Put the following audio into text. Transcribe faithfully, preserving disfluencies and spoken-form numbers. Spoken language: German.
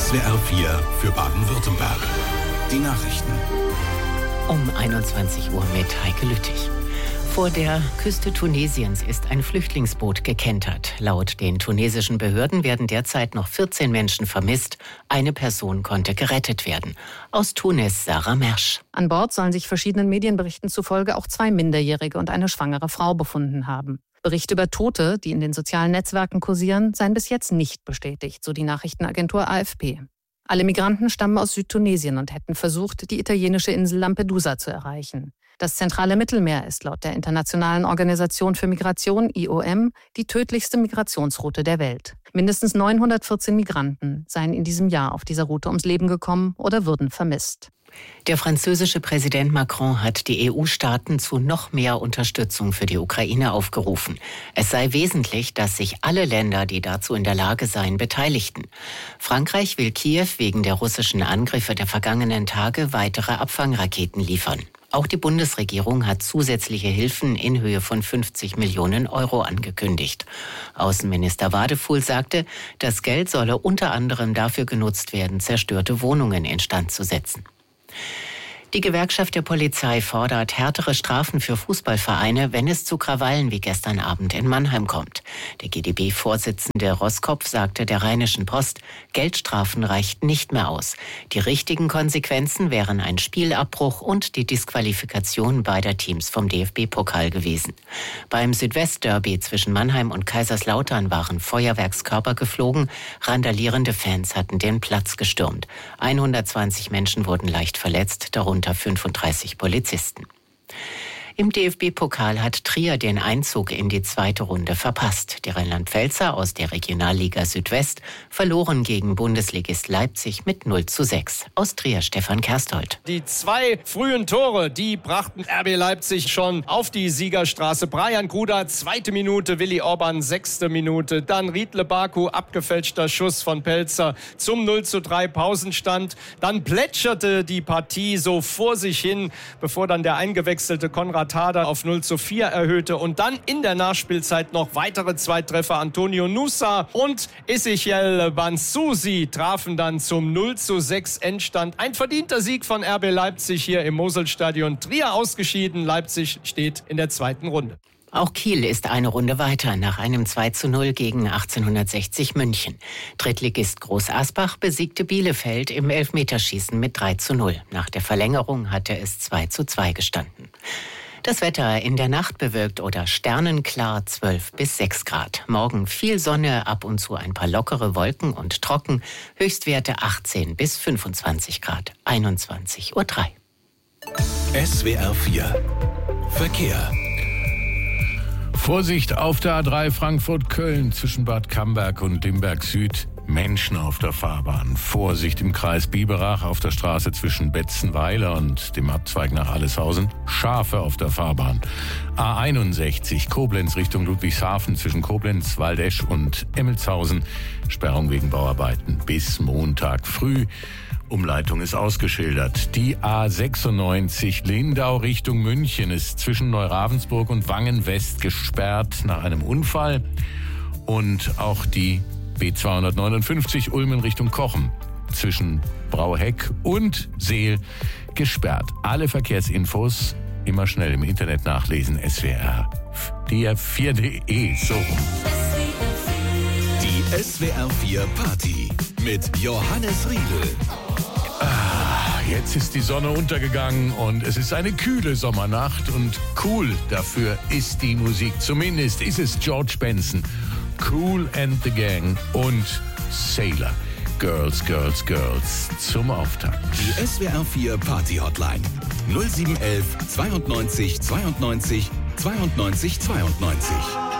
S W R vier für Baden-Württemberg. Die Nachrichten. Um einundzwanzig Uhr mit Heike Lüttich. Vor der Küste Tunesiens ist ein Flüchtlingsboot gekentert. Laut den tunesischen Behörden werden derzeit noch vierzehn Menschen vermisst. Eine Person konnte gerettet werden. Aus Tunis, Sarah Mersch. An Bord sollen sich verschiedenen Medienberichten zufolge auch zwei Minderjährige und eine schwangere Frau befunden haben. Berichte über Tote, die in den sozialen Netzwerken kursieren, seien bis jetzt nicht bestätigt, so die Nachrichtenagentur A F P. Alle Migranten stammen aus Südtunesien und hätten versucht, die italienische Insel Lampedusa zu erreichen. Das zentrale Mittelmeer ist laut der Internationalen Organisation für Migration I O M die tödlichste Migrationsroute der Welt. Mindestens neunhundertvierzehn Migranten seien in diesem Jahr auf dieser Route ums Leben gekommen oder würden vermisst. Der französische Präsident Macron hat die E U-Staaten zu noch mehr Unterstützung für die Ukraine aufgerufen. Es sei wesentlich, dass sich alle Länder, die dazu in der Lage seien, beteiligten. Frankreich will Kiew wegen der russischen Angriffe der vergangenen Tage weitere Abfangraketen liefern. Auch die Bundesregierung hat zusätzliche Hilfen in Höhe von fünfzig Millionen Euro angekündigt. Außenminister Wadefuhl sagte, das Geld solle unter anderem dafür genutzt werden, zerstörte Wohnungen instand zu setzen. Die Gewerkschaft der Polizei fordert härtere Strafen für Fußballvereine, wenn es zu Krawallen wie gestern Abend in Mannheim kommt. Der G d B-Vorsitzende Roskopf sagte der Rheinischen Post, Geldstrafen reichten nicht mehr aus. Die richtigen Konsequenzen wären ein Spielabbruch und die Disqualifikation beider Teams vom D F B-Pokal gewesen. Beim Südwestderby zwischen Mannheim und Kaiserslautern waren Feuerwerkskörper geflogen. Randalierende Fans hatten den Platz gestürmt. hundertzwanzig Menschen wurden leicht verletzt, darunter unter fünfunddreißig Polizisten. Im D F B-Pokal hat Trier den Einzug in die zweite Runde verpasst. Die Rheinland-Pfälzer aus der Regionalliga Südwest verloren gegen Bundesligist Leipzig mit null zu sechs. Aus Trier Stefan Kersthold. Die zwei frühen Tore, die brachten R B Leipzig schon auf die Siegerstraße. Brian Gruda, zweite Minute, Willi Orban, sechste Minute. Dann Riedle Baku, abgefälschter Schuss von Pelzer zum null zu drei Pausenstand. Dann plätscherte die Partie so vor sich hin, bevor dann der eingewechselte Konrad Hader auf null zu vier erhöhte und dann in der Nachspielzeit noch weitere zwei Treffer. Antonio Nusa und Ezechiel Bansusi trafen dann zum null zu sechs Endstand. Ein verdienter Sieg von R B Leipzig hier im Moselstadion. Trier ausgeschieden, Leipzig steht in der zweiten Runde. Auch Kiel ist eine Runde weiter nach einem zwei zu null gegen achtzehnhundertsechzig München. Drittligist Groß Asbach besiegte Bielefeld im Elfmeterschießen mit drei zu null. Nach der Verlängerung hatte es zwei zu zwei gestanden. Das Wetter in der Nacht bewölkt oder sternenklar zwölf bis sechs Grad. Morgen viel Sonne, ab und zu ein paar lockere Wolken und trocken. Höchstwerte achtzehn bis fünfundzwanzig Grad. einundzwanzig Uhr drei. S W R vier Verkehr. Vorsicht auf der A drei Frankfurt-Köln zwischen Bad Camberg und Limberg Süd. Menschen auf der Fahrbahn. Vorsicht im Kreis Biberach auf der Straße zwischen Betzenweiler und dem Abzweig nach Alleshausen. Schafe auf der Fahrbahn. A einundsechzig Koblenz Richtung Ludwigshafen zwischen Koblenz, Waldesch und Emmelshausen. Sperrung wegen Bauarbeiten bis Montag früh. Umleitung ist ausgeschildert. Die A sechsundneunzig Lindau Richtung München ist zwischen Neuravensburg und Wangen West gesperrt nach einem Unfall. Und auch die B zweihundertneunundfünfzig Ulmen Richtung Kochen zwischen Brauheck und Seel gesperrt. Alle Verkehrsinfos immer schnell im Internet nachlesen. S W R vier punkt de. So. Die S W R vier Party mit Johannes Riedl. Ah, jetzt ist die Sonne untergegangen und es ist eine kühle Sommernacht und cool dafür ist die Musik. Zumindest ist es George Benson, Kool and the Gang und Sailor. Girls, Girls, Girls zum Auftakt. Die S W R vier Party Hotline null sieben eins eins zweiundneunzig zweiundneunzig zweiundneunzig zweiundneunzig.